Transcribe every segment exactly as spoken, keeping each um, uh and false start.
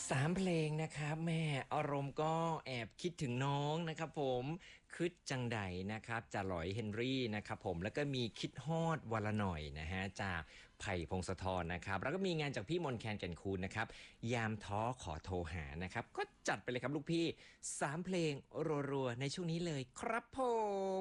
สามเพลงนะครับแม่อารมณ์ก็แอบคิดถึงน้องนะครับผมคึดจังใดนะครับจากหลอยเฮนรี่นะครับผมแล้วก็มีคิดฮอดวันละหน่อยนะฮะจากไผ่พงศธรนะครับแล้วก็มีงานจากพี่มนต์แคนแก่นคูณนะครับยามท้อขอโทรหานะครับก็จัดไปเลยครับลูกพี่สามเพลงรัวๆในช่วงนี้เลยครับผม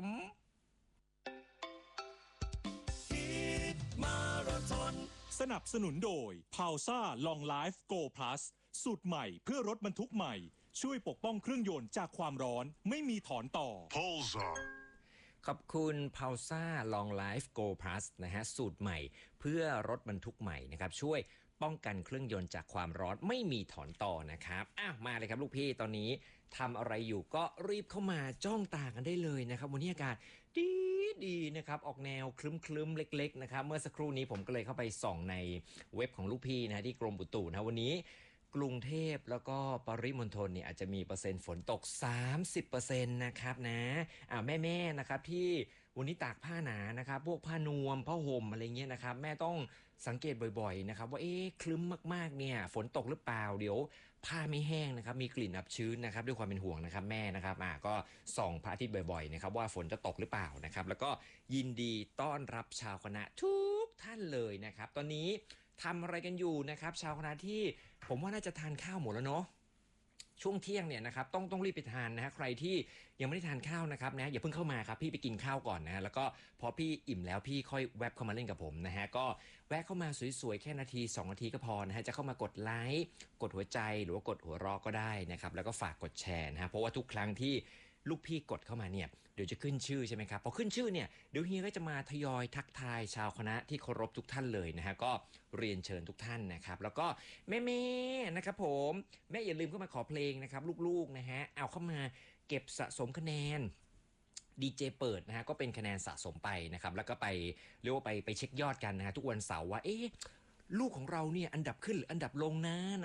มาราธอนสนับสนุนโดย พาวซ่า Long Life Go Plus สูตรใหม่เพื่อรถบรรทุกใหม่ช่วยปกป้องเครื่องยนต์จากความร้อนไม่มีถอนต่อ Pulsar ขอบคุณ p a u s a Long Life Go Plus นะฮะสูตรใหม่เพื่อรถบรรทุกใหม่นะครับช่วยป้องกันเครื่องยนต์จากความร้อนไม่มีถอนต่อนะครับอ้าวมาเลยครับลูกพี่ตอนนี้ทำอะไรอยู่ก็รีบเข้ามาจ้องตากันได้เลยนะครับวันนี้อากาศดีดีนะครับออกแนวคลึ้มๆเล็กๆนะครับเมื่อสักครู่นี้ผมก็เลยเข้าไปส่องในเว็บของลูกพี่นะที่กรมอุตุนะวันนี้กรุงเทพแล้วก็ปริมณฑลเนี่ยอาจจะมีเปอร์เซ็นต์ฝนตก สามสิบเปอร์เซ็นต์ นะครับนะอ่าแม่ๆนะครับที่วันนี้ตากผ้าหนานะครับพวกผ้านวมผ้าห่มอะไรเงี้ยนะครับแม่ต้องสังเกตบ่อยๆนะครับว่าเอ๊ะคลึ้มมากๆเนี่ยฝนตกหรือเปล่าเดี๋ยวผ้าไม่แห้งนะครับมีกลิ่นอับชื้นนะครับด้วยความเป็นห่วงนะครับแม่นะครับอ่าก็ส่องพระอาทิตย์บ่อยๆนะครับว่าฝนจะตกหรือเปล่านะครับแล้วก็ยินดีต้อนรับชาวคณะทุกท่านเลยนะครับตอนนี้ทำอะไรกันอยู่นะครับชาวคณะที่ผมว่าน่าจะทานข้าวหมดแล้วเนาะช่วงเที่ยงเนี่ยนะครับต้องต้องรีบไปทานนะฮะใครที่ยังไม่ได้ทานข้าวนะครับนะอย่าเพิ่งเข้ามาครับพี่ไปกินข้าวก่อนนะฮะแล้วก็พอพี่อิ่มแล้วพี่ค่อยแวบเข้ามาเล่นกับผมนะฮะก็แวะเข้ามาสวยๆแค่นาทีสองนาทีก็พอนะฮะจะเข้ามากดไลค์กดหัวใจหรือว่ากดหัวเราะก็ได้นะครับแล้วก็ฝากกดแชร์นะฮะเพราะว่าทุกครั้งที่ลูกพี่กดเข้ามาเนี่ยเดี๋ยวจะขึ้นชื่อใช่ไหมครับพอขึ้นชื่อเนี่ยเดี๋ยวเฮียก็จะมาทยอยทักทายชาวคณะที่เคารพทุกท่านเลยนะฮะก็เรียนเชิญทุกท่านนะครับแล้วก็แม่ๆนะครับผมแม่อย่าลืมเข้ามาขอเพลงนะครับลูกๆนะฮะเอาเข้ามาเก็บสะสมคะแนนดีเจเปิดนะฮะก็เป็นคะแนนสะสมไปนะครับแล้วก็ไปเรียกว่าไปไปเช็คยอดกันนะฮะทุกวันเสาร์ว่าเอ๊ะลูกของเราเนี่ยอันดับขึ้นหรืออันดับลงนะ